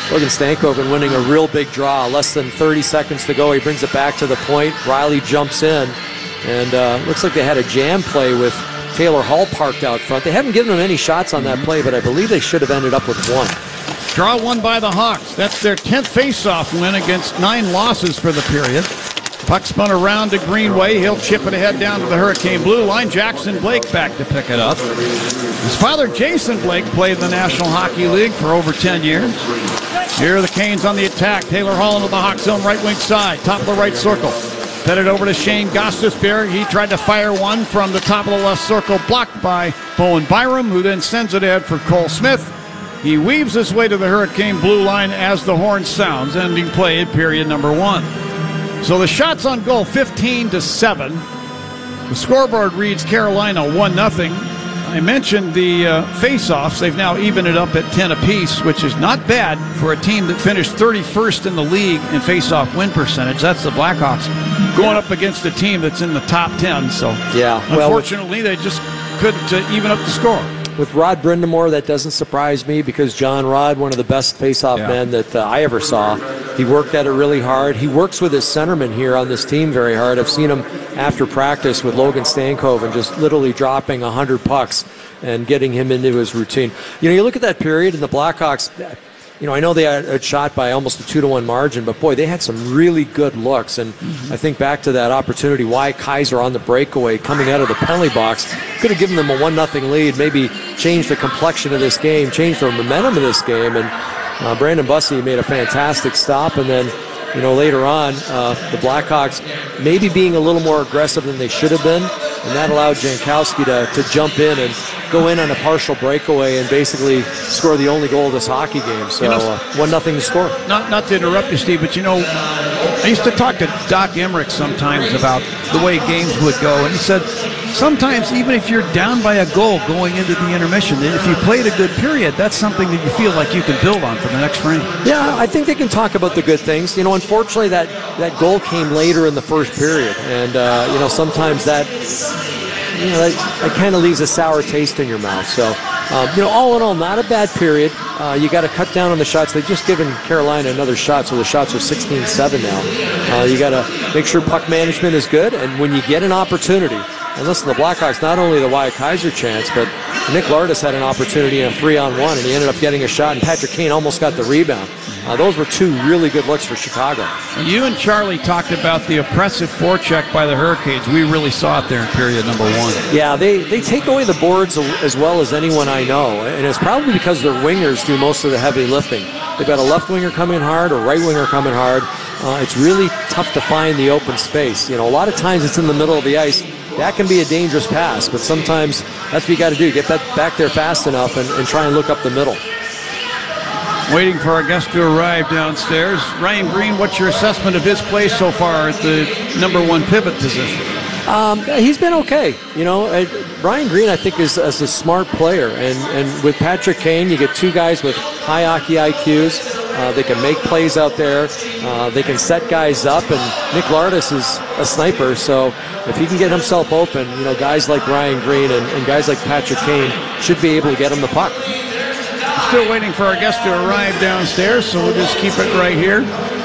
Logan Stankoven winning a real big draw. Less than 30 seconds to go. He brings it back to the point. Riley jumps in. And looks like they had a jam play with Taylor Hall parked out front. They haven't given him any shots on that play, but I believe they should have ended up with one. Draw one by the Hawks. That's their 10th face-off win against 9 losses for the period. Puck spun around to Greenway. He'll chip it ahead down to the Hurricane blue line. Jackson Blake back to pick it up. His father, Jason Blake, played in the National Hockey League for over 10 years. Here are the Canes on the attack. Taylor Hall into the Hawk zone, right wing side, top of the right circle. Fed it over to Shane Gostisbehere. He tried to fire one from the top of the left circle, blocked by Bowen Byram, who then sends it ahead for Cole Smith. He weaves his way to the Hurricane blue line as the horn sounds, ending play at period number 1. So the shots on goal, 15-7. The scoreboard reads Carolina 1-0. I mentioned the face-offs. They've now evened it up at 10 apiece, which is not bad for a team that finished 31st in the league in face-off win percentage. That's the Blackhawks going up against a team that's in the top 10. So, yeah, unfortunately, they just couldn't even up the score. With Rod Brindamore, that doesn't surprise me because John Rod, one of the best face-off men that I ever saw, he worked at it really hard. He works with his centerman here on this team very hard. I've seen him after practice with Logan Stankoven just literally dropping 100 pucks and getting him into his routine. You know, you look at that period and the Blackhawks, you know, I know they had shot by almost a 2-1 margin, but boy, they had some really good looks. And I think back to that opportunity, Wyatt Kaiser on the breakaway coming out of the penalty box, could have given them a 1-0 lead, maybe changed the complexion of this game, changed the momentum of this game. And Brandon Bussey made a fantastic stop. And then, you know, later on, the Blackhawks maybe being a little more aggressive than they should have been. And that allowed Jankowski to jump in and go in on a partial breakaway and basically score the only goal of this hockey game. So 1-0 to score. Not to interrupt you, Steve, but you know, I used to talk to Doc Emmerich sometimes about the way games would go, and he said sometimes even if you're down by a goal going into the intermission, if you played a good period, that's something that you feel like you can build on for the next frame. Yeah, I think they can talk about the good things. You know, unfortunately that goal came later in the first period, and you know, sometimes that kind of leaves a sour taste in your mouth. So, you know, all in all, not a bad period. You got to cut down on the shots. They've just given Carolina another shot, so the shots are 16-7 now. You got to make sure puck management is good, and when you get an opportunity, and listen, the Blackhawks, not only the Wyatt Kaiser chance, but Nick Lardis had an opportunity in a 3-on-1, and he ended up getting a shot, and Patrick Kane almost got the rebound. Those were 2 really good looks for Chicago. You and Charlie talked about the oppressive forecheck by the Hurricanes. We really saw it there in period number 1. Yeah, they take away the boards as well as anyone I know, and it's probably because their wingers do most of the heavy lifting. They've got a left winger coming hard, a right winger coming hard. It's really tough to find the open space. You know, a lot of times it's in the middle of the ice. That can be a dangerous pass, but sometimes that's what you got to do. Get that back there fast enough and try and look up the middle. Waiting for our guest to arrive downstairs. Ryan Green, what's your assessment of his play so far at the number 1 pivot position? He's been okay. You know, Ryan Green, I think, is a smart player. And with Patrick Kane, you get 2 guys with high hockey IQs. They can make plays out there. They can set guys up. And Nick Lardis is a sniper. So if he can get himself open, you know, guys like Ryan Green and guys like Patrick Kane should be able to get him the puck. Still waiting for our guest to arrive downstairs, so we'll just keep it right here.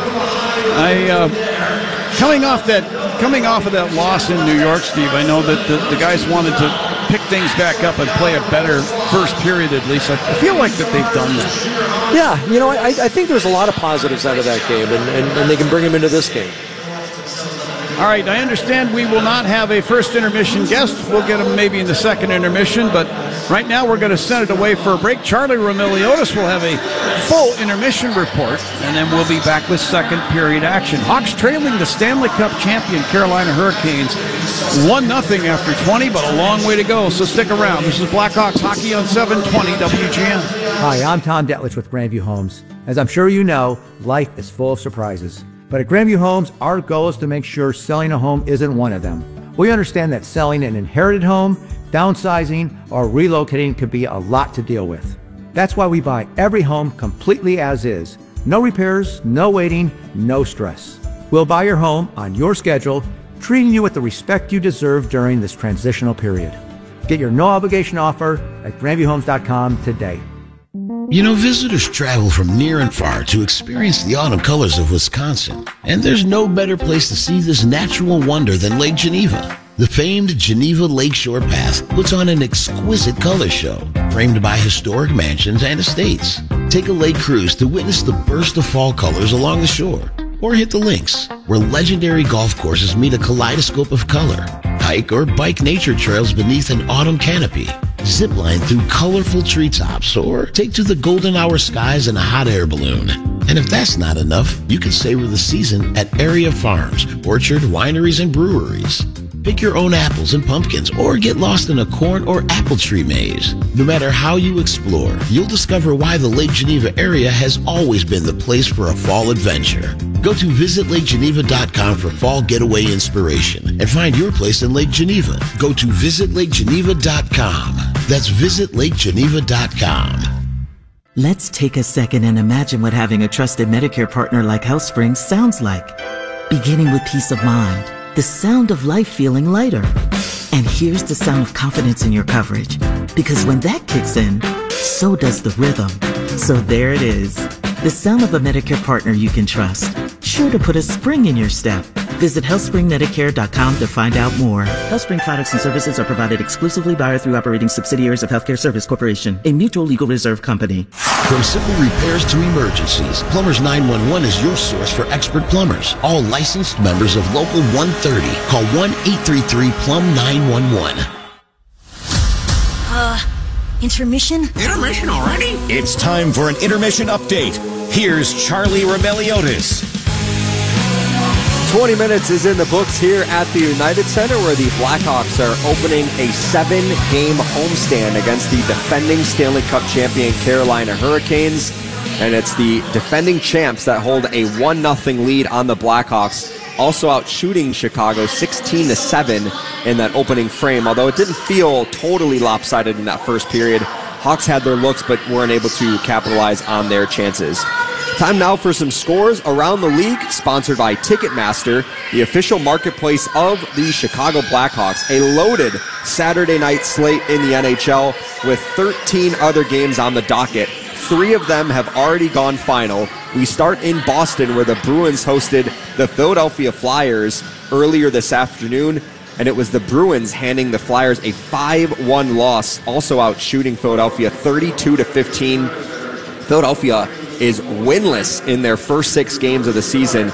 Coming off of that loss in New York, Steve, I know that the guys wanted to pick things back up and play a better first period at least. I feel like that they've done that. Yeah, you know, I think there's a lot of positives out of that game, and they can bring them into this game. All right, I understand we will not have a first intermission guest. We'll get him maybe in the second intermission, but right now we're going to send it away for a break. Charlie Romiliotis will have a full intermission report, and then we'll be back with second period action. Hawks trailing the Stanley Cup champion Carolina Hurricanes 1-0 after 20, but a long way to go, so stick around. This is Blackhawks Hockey on 720 WGN. Hi, I'm Tom Detlich with Grandview Homes. As I'm sure you know, life is full of surprises. But at Grandview Homes, our goal is to make sure selling a home isn't one of them. We understand that selling an inherited home, downsizing, or relocating could be a lot to deal with. That's why we buy every home completely as is. No repairs, no waiting, no stress. We'll buy your home on your schedule, treating you with the respect you deserve during this transitional period. Get your no-obligation offer at GrandviewHomes.com today. You know, visitors travel from near and far to experience the autumn colors of Wisconsin. And there's no better place to see this natural wonder than Lake Geneva. The famed Geneva Lakeshore Path puts on an exquisite color show, framed by historic mansions and estates. Take a lake cruise to witness the burst of fall colors along the shore. Or hit the links, where legendary golf courses meet a kaleidoscope of color. Hike or bike nature trails beneath an autumn canopy. Zipline through colorful treetops, or take to the golden hour skies in a hot air balloon. And if that's not enough, you can savor the season at area farms, orchard, wineries, and breweries. Pick your own apples and pumpkins, or get lost in a corn or apple tree maze. No matter how you explore, you'll discover why the Lake Geneva area has always been the place for a fall adventure. Go to visitlakegeneva.com for fall getaway inspiration and find your place in Lake Geneva. Go to visitlakegeneva.com. That's visitlakegeneva.com. Let's take a second and imagine what having a trusted Medicare partner like HealthSpring sounds like. Beginning with peace of mind, the sound of life feeling lighter. And here's the sound of confidence in your coverage. Because when that kicks in, so does the rhythm. So there it is. The sound of a Medicare partner you can trust. Sure to put a spring in your step. Visit HealthSpringMedicare.com to find out more. HealthSpring products and services are provided exclusively by or through operating subsidiaries of Healthcare Service Corporation, a mutual legal reserve company. From simple repairs to emergencies, Plumbers 911 is your source for expert plumbers. All licensed members of Local 130. Call 1-833-PLUM-911. Intermission? Intermission already? It's time for an intermission update. Here's Charlie Rebelliotis. 20 minutes is in the books here at the United Center, where the Blackhawks are opening a 7-game homestand against the defending Stanley Cup champion Carolina Hurricanes. And it's the defending champs that hold a 1-0 lead on the Blackhawks, also out shooting Chicago 16-7 in that opening frame. Although it didn't feel totally lopsided in that first period, Hawks had their looks but weren't able to capitalize on their chances. Time now for some scores around the league, sponsored by Ticketmaster, the official marketplace of the Chicago Blackhawks. A loaded Saturday night slate in the NHL with 13 other games on the docket. 3 of them have already gone final. We start in Boston, where the Bruins hosted the Philadelphia Flyers earlier this afternoon, and it was the Bruins handing the Flyers a 5-1 loss, also out shooting Philadelphia 32-15. Philadelphia is winless in their first 6 games of the season,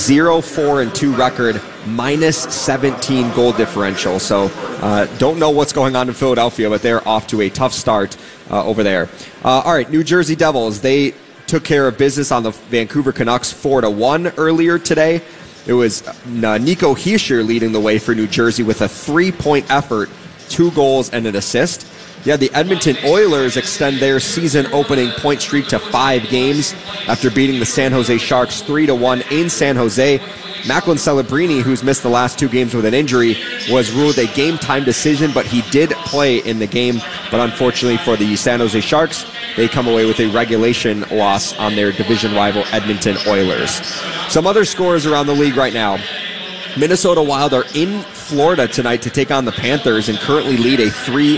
0-4-2 record, minus 17 goal differential. So don't know what's going on in Philadelphia, but they're off to a tough start over there. All right, New Jersey Devils, they took care of business on the Vancouver Canucks 4-1 earlier today. It was Nico Hischier leading the way for New Jersey with a 3-point effort, 2 goals and an assist. Yeah, the Edmonton Oilers extend their season-opening point streak to 5 games after beating the San Jose Sharks 3-1 in San Jose. Macklin Celebrini, who's missed the last 2 games with an injury, was ruled a game-time decision, but he did play in the game. But unfortunately for the San Jose Sharks, they come away with a regulation loss on their division rival Edmonton Oilers. Some other scores around the league right now. Minnesota Wild are in Florida tonight to take on the Panthers and currently lead a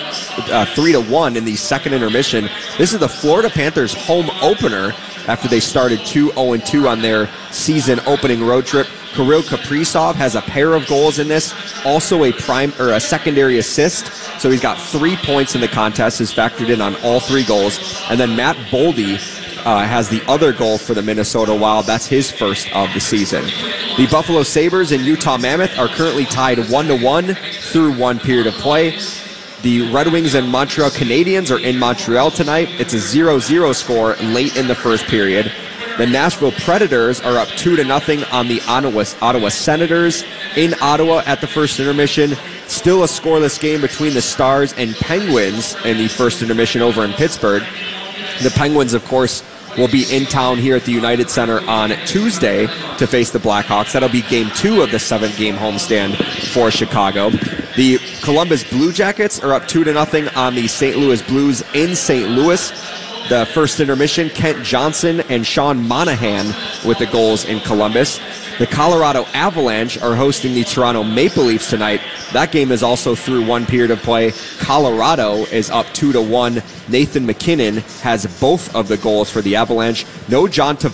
3-1 in the second intermission. This is the Florida Panthers home opener after they started 2-0-2 on their season opening road trip. Kirill Kaprizov has a pair of goals in this, also a secondary assist. So he's got 3 points in the contest, is factored in on all 3 goals. And then Matt Boldy has the other goal for the Minnesota Wild. That's his first of the season. The Buffalo Sabres and Utah Mammoth are currently tied 1-1 through 1 period of play. The Red Wings and Montreal Canadiens are in Montreal tonight. It's a 0-0 score late in the first period. The Nashville Predators are up 2-0 on the Ottawa Senators in Ottawa at the first intermission. Still a scoreless game between the Stars and Penguins in the first intermission over in Pittsburgh. The Penguins, of course, will be in town here at the United Center on Tuesday to face the Blackhawks. That'll be game 2 of the 7-game homestand for Chicago. The Columbus Blue Jackets are up 2-0 on the St. Louis Blues in St. Louis. The first intermission, Kent Johnson and Sean Monahan with the goals in Columbus. The Colorado Avalanche are hosting the Toronto Maple Leafs tonight. That game is also through one period of play. Colorado is up 2-1. Nathan MacKinnon has both of the goals for the Avalanche. No John Tavares